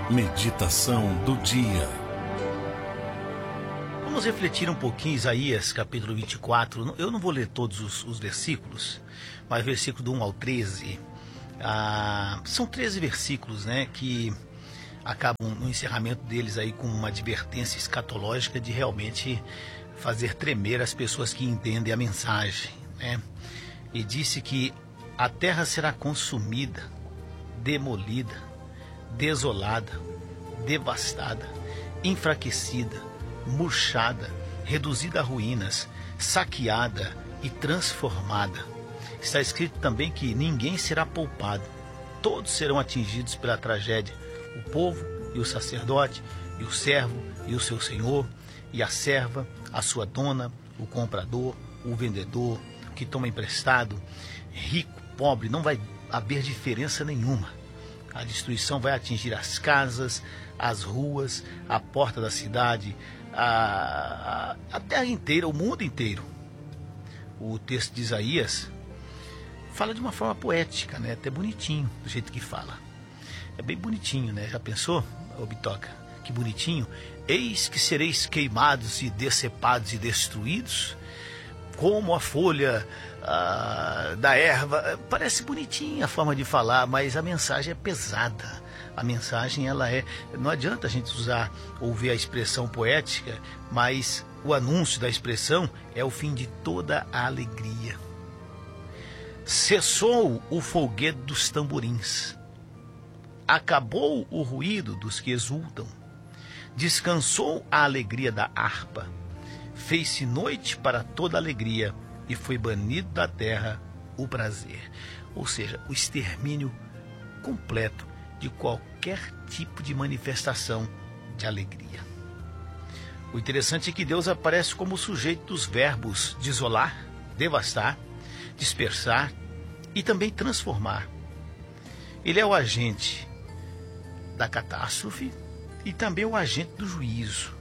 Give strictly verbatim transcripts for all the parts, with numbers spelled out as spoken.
Meditação do dia. Vamos refletir um pouquinho em Isaías, capítulo vinte e quatro. Eu não vou ler todos os, os versículos, mas versículo do um ao treze. Ah, são treze versículos, né, que acabam no encerramento deles aí com uma advertência escatológica de realmente fazer tremer as pessoas que entendem a mensagem, né? E disse que a terra será consumida, demolida, desolada, devastada, enfraquecida, murchada, reduzida a ruínas, saqueada e transformada. Está escrito também que ninguém será poupado. Todos serão atingidos pela tragédia. O povo e o sacerdote, e o servo e o seu senhor, e a serva, a sua dona, o comprador, o vendedor, o que toma emprestado, rico, pobre, não vai haver diferença nenhuma. A destruição vai atingir as casas, as ruas, a porta da cidade, a, a, a terra inteira, o mundo inteiro. O texto de Isaías fala de uma forma poética, né? Até bonitinho, do jeito que fala. É bem bonitinho, né? Já pensou, ô Bitoca? Que bonitinho. Eis que sereis queimados e decepados e destruídos, como a folha ah, da erva. Parece bonitinha a forma de falar, mas a mensagem é pesada. A mensagem, ela é... Não adianta a gente usar ou ver a expressão poética, mas o anúncio da expressão é o fim de toda a alegria. Cessou o folguedo dos tamborins. Acabou o ruído dos que exultam. Descansou a alegria da harpa. Fez-se noite para toda alegria e foi banido da terra o prazer. Ou seja, o extermínio completo de qualquer tipo de manifestação de alegria. O interessante é que Deus aparece como o sujeito dos verbos desolar, devastar, dispersar e também transformar. Ele é o agente da catástrofe e também o agente do juízo.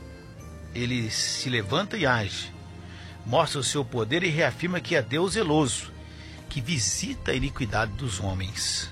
Ele se levanta e age, mostra o seu poder e reafirma que é Deus zeloso, que visita a iniquidade dos homens.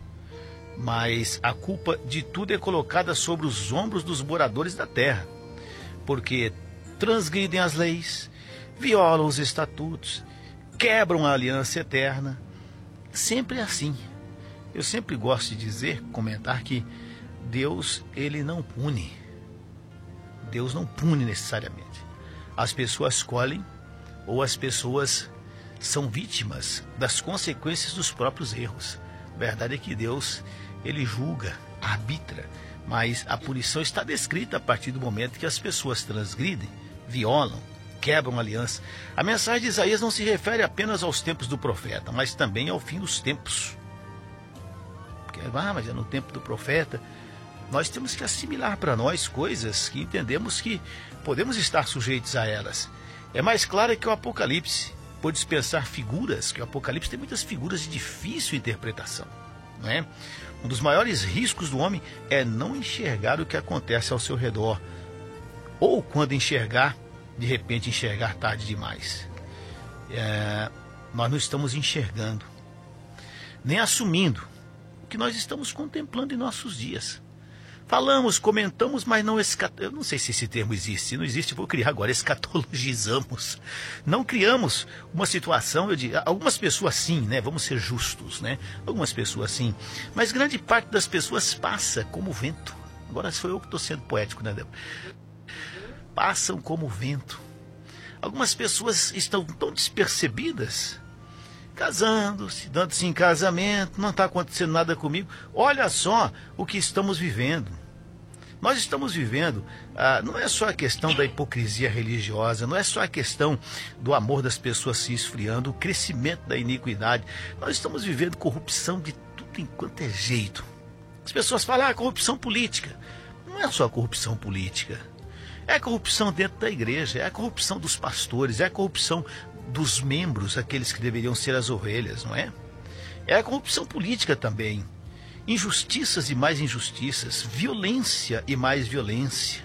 Mas a culpa de tudo é colocada sobre os ombros dos moradores da terra, porque transgridem as leis, violam os estatutos, quebram a aliança eterna. Sempre é assim. Eu sempre gosto de dizer, comentar que Deus, ele não pune. Deus não pune necessariamente. As pessoas escolhem ou as pessoas são vítimas das consequências dos próprios erros. A verdade é que Deus, ele julga, arbitra, mas a punição está descrita a partir do momento que as pessoas transgridem, violam, quebram a aliança. A mensagem de Isaías não se refere apenas aos tempos do profeta, mas também ao fim dos tempos. Porque, ah, mas é no tempo do profeta. Nós temos que assimilar para nós coisas que entendemos que podemos estar sujeitos a elas. É mais claro que o Apocalipse, por dispensar figuras, que o Apocalipse tem muitas figuras de difícil interpretação, não é? Um dos maiores riscos do homem é não enxergar o que acontece ao seu redor, ou quando enxergar, de repente enxergar tarde demais. É, nós não estamos enxergando, nem assumindo o que nós estamos contemplando em nossos dias. Falamos, comentamos, mas não escat... Eu não sei se esse termo existe. Se não existe, eu vou criar agora. Escatologizamos. Não criamos uma situação, eu digo, algumas pessoas sim, né? Vamos ser justos, né? Algumas pessoas sim. Mas grande parte das pessoas passa como vento. Agora sou eu que estou sendo poético, né, Débora? Passam como vento. Algumas pessoas estão tão despercebidas, casando-se, dando-se em casamento, não está acontecendo nada comigo. Olha só o que estamos vivendo. Nós estamos vivendo, ah, não é só a questão da hipocrisia religiosa, não é só a questão do amor das pessoas se esfriando, o crescimento da iniquidade. Nós estamos vivendo corrupção de tudo enquanto é jeito. As pessoas falam, ah, corrupção política. Não é só corrupção política. É a corrupção dentro da igreja, é a corrupção dos pastores, é a corrupção dos membros, aqueles que deveriam ser as ovelhas, não é? É a corrupção política também. Injustiças e mais injustiças, violência e mais violência.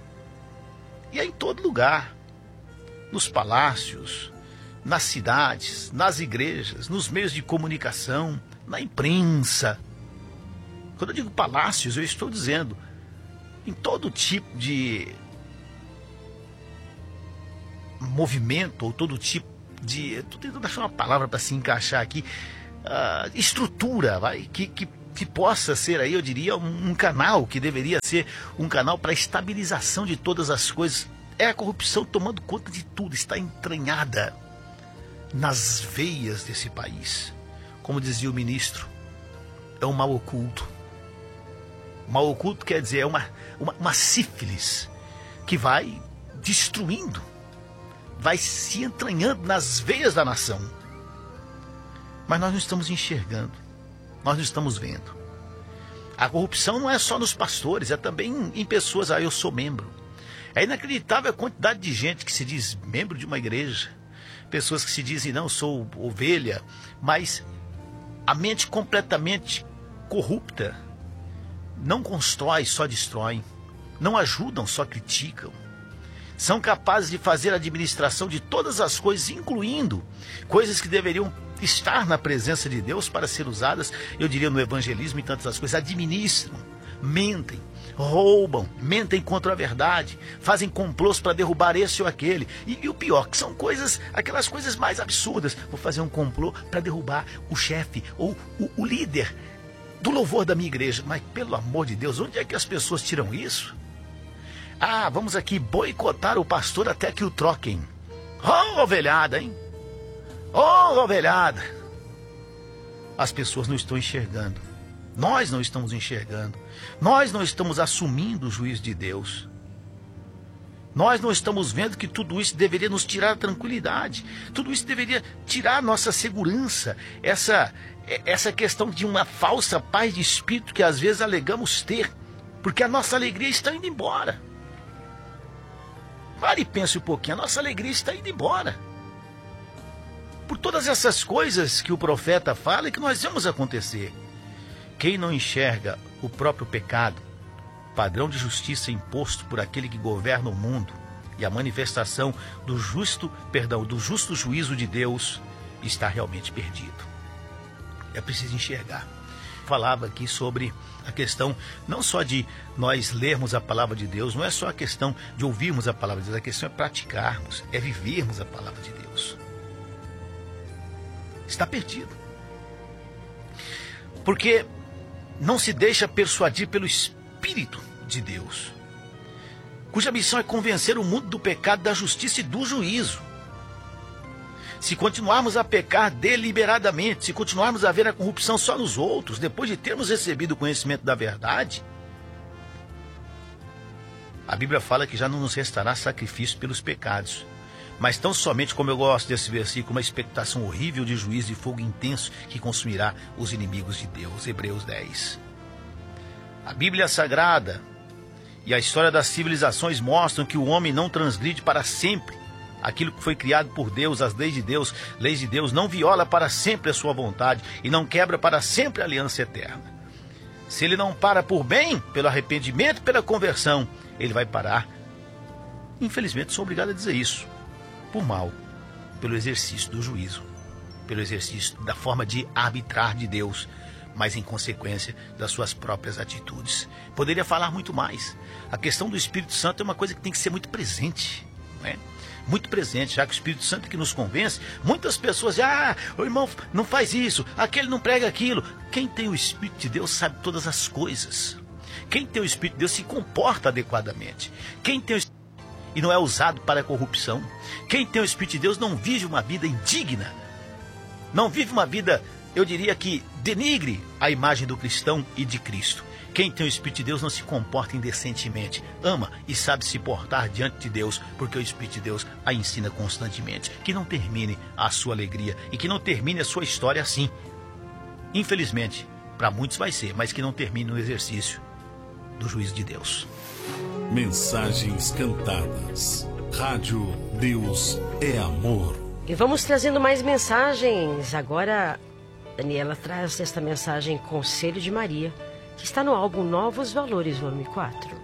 E é em todo lugar. Nos palácios, nas cidades, nas igrejas, nos meios de comunicação, na imprensa. Quando eu digo palácios, eu estou dizendo em todo tipo de movimento, ou todo tipo de... Estou tentando achar uma palavra para se encaixar aqui. Uh, estrutura, vai, que, que, que possa ser aí, eu diria, um, um canal, que deveria ser um canal para a estabilização de todas as coisas. É a corrupção tomando conta de tudo, está entranhada nas veias desse país. Como dizia o ministro, é um mal oculto. Mal oculto quer dizer, é uma, uma, uma sífilis que vai destruindo, vai se entranhando nas veias da nação. Mas nós não estamos enxergando, nós não estamos vendo. A corrupção não é só nos pastores, é também em, em pessoas. Ah, eu sou membro. É inacreditável a quantidade de gente que se diz membro de uma igreja, pessoas que se dizem, não, sou ovelha, mas a mente completamente corrupta não constrói, só destrói. Não ajudam, só criticam. São capazes de fazer a administração de todas as coisas, incluindo coisas que deveriam estar na presença de Deus para ser usadas, eu diria, no evangelismo e tantas as coisas. Administram, mentem, roubam, mentem contra a verdade, fazem complôs para derrubar esse ou aquele. E, e o pior, que são coisas, aquelas coisas mais absurdas. Vou fazer um complô para derrubar o chefe ou o, o líder do louvor da minha igreja. Mas, pelo amor de Deus, onde é que as pessoas tiram isso? Ah, vamos aqui boicotar o pastor até que o troquem. Oh, ovelhada, hein? Oh, ovelhada! As pessoas não estão enxergando. Nós não estamos enxergando. Nós não estamos assumindo o juízo de Deus. Nós não estamos vendo que tudo isso deveria nos tirar a tranquilidade. Tudo isso deveria tirar a nossa segurança. Essa, essa questão de uma falsa paz de espírito que às vezes alegamos ter. Porque a nossa alegria está indo embora. Pare e pense um pouquinho. A nossa alegria está indo embora. Por todas essas coisas que o profeta fala e que nós vemos acontecer. Quem não enxerga o próprio pecado, padrão de justiça imposto por aquele que governa o mundo e a manifestação do justo, perdão, do justo juízo de Deus, está realmente perdido. É preciso enxergar. Falava aqui sobre a questão não só de nós lermos a palavra de Deus, não é só a questão de ouvirmos a palavra de Deus, a questão é praticarmos, é vivermos a palavra de Deus. Está perdido. Porque não se deixa persuadir pelo Espírito de Deus, cuja missão é convencer o mundo do pecado, da justiça e do juízo. Se continuarmos a pecar deliberadamente, se continuarmos a ver a corrupção só nos outros, depois de termos recebido o conhecimento da verdade, a Bíblia fala que já não nos restará sacrifício pelos pecados, mas tão somente, como eu gosto desse versículo, uma expectação horrível de juízo de fogo intenso que consumirá os inimigos de Deus. Hebreus dez. A Bíblia Sagrada e a história das civilizações mostram que o homem não transgride para sempre aquilo que foi criado por Deus, as leis de Deus, leis de Deus, não viola para sempre a sua vontade e não quebra para sempre a aliança eterna. Se ele não para por bem, pelo arrependimento, pela conversão, ele vai parar. Infelizmente, sou obrigado a dizer isso. Por mal, pelo exercício do juízo, pelo exercício da forma de arbitrar de Deus, mas em consequência das suas próprias atitudes. Poderia falar muito mais. A questão do Espírito Santo é uma coisa que tem que ser muito presente, não é? Muito presente, já que o Espírito Santo é que nos convence. Muitas pessoas dizem, ah, o irmão não faz isso, aquele não prega aquilo. Quem tem o Espírito de Deus sabe todas as coisas. Quem tem o Espírito de Deus se comporta adequadamente. Quem tem o Espírito e não é usado para a corrupção. Quem tem o Espírito de Deus não vive uma vida indigna. Não vive uma vida, eu diria que denigre a imagem do cristão e de Cristo. Quem tem o Espírito de Deus não se comporta indecentemente. Ama e sabe se portar diante de Deus, porque o Espírito de Deus a ensina constantemente. Que não termine a sua alegria e que não termine a sua história assim. Infelizmente, para muitos vai ser, mas que não termine no exercício do juízo de Deus. Mensagens cantadas. Rádio Deus é Amor. E vamos trazendo mais mensagens. Agora, Daniela traz esta mensagem Conselho de Maria, que está no álbum Novos Valores, volume quatro.